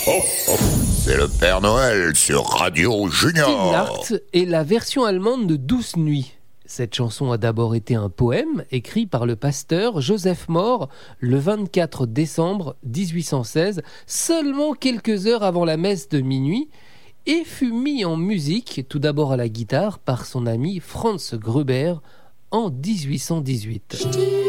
ho, ho. C'est le Père Noël sur Radio Junior. Stille Nacht est la version allemande de Douce Nuit. Cette chanson a d'abord été un poème écrit par le pasteur Joseph Mohr le 24 décembre 1816, seulement quelques heures avant la messe de minuit, et fut mis en musique, tout d'abord à la guitare, par son ami Franz Gruber en 1818.